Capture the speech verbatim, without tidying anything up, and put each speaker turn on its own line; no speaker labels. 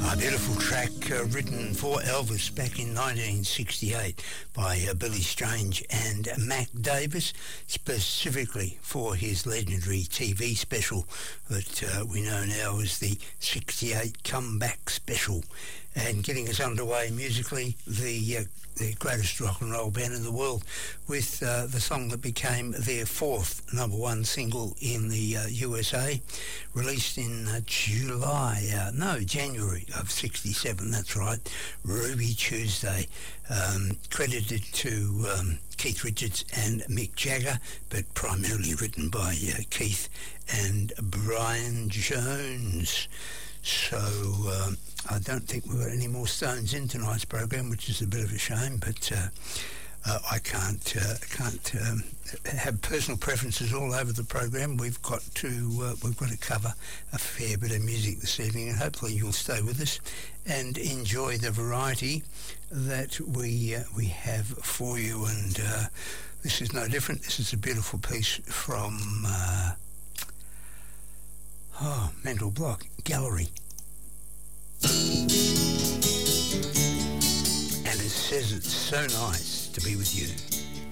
Beautiful track uh, written for Elvis back in nineteen sixty-eight by uh, Billy Strange and Mac Davis, specifically for his legendary T V special that uh, we know now as the sixty-eight Comeback Special. And getting us underway musically, the uh, the greatest rock and roll band in the world, with uh, the song that became their fourth number one single in the uh, U S A, released in uh, July, uh, no, January of sixty-seven, that's right, Ruby Tuesday, um, credited to um, Keith Richards and Mick Jagger, but primarily written by uh, Keith and Brian Jones. So um, I don't think we've got any more Stones in tonight's program, which is a bit of a shame, but uh, uh, I can't uh, can't um, have personal preferences all over the program. We've got to uh, we've got to cover a fair bit of music this evening, and hopefully you'll stay with us and enjoy the variety that we uh, we have for you. And uh, this is no different. This is a beautiful piece from Uh, Oh, Mental Block, Gallery. And it says it's so nice to be with you.